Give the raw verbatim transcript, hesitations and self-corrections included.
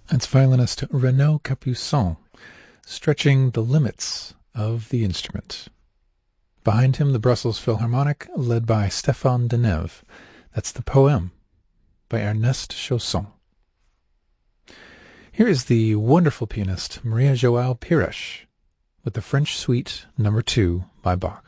It's violinist Renaud Capuçon, stretching the limits of the instrument. Behind him, the Brussels Philharmonic, led by Stéphane Denève. That's the Poème by Ernest Chausson. Here is the wonderful pianist Maria João Pires with the French Suite Number Two by Bach.